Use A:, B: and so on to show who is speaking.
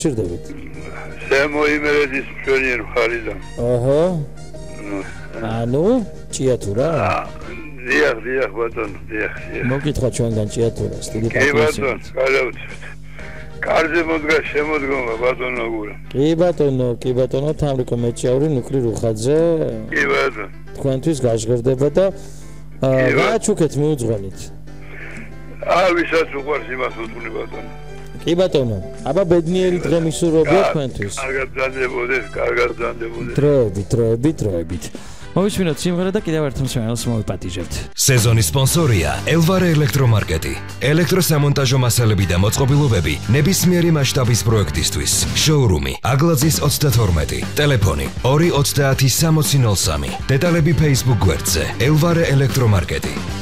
A: ჭირდებით.
B: შემოიმერეთის მშვენიერ მხარიდან.
A: ოჰო. ანუ ჭიათურა?
B: დიახ ბატონო, დიახ.
A: მოგითხრა ჩვენგან ჭიათურას, დიდი
B: კი ბატონო, კარგად. კარზე მოდგა შემოდგომა ბატონო გურა.
A: კი ბატონო, თამრიკო მეჭაური ნუკრი რუხაძე.
B: კი ბატონო.
A: თქვენთვის გაჟღერდება და გააჩუქეთ მიუძღვნით.
B: ვისაც უყვარს იმას უთქმი ბატონო.
A: კი ბატონო, აბა ბედნიერი დღე მისურვებია თქვენთვის.
B: კარგად ბრძანდებოდეს.
A: დროებით. მოვისმინოთ სიმღერა და კიდევ ერთხელ მსმენელს მოვიპატიჟებთ.
C: სეზონის სპონსორია ელვარე ელექტრომარკეტი. ელექტროსამონტაჟო მასალები და მოწყობილობები ნებისმიერი მასშტაბის პროექტისთვის. შოურუმი აგლაძის 32. ტელეფონი 230 6003. დეტალები Facebook გვერდზე ელვარე ელექტრომარკეტი.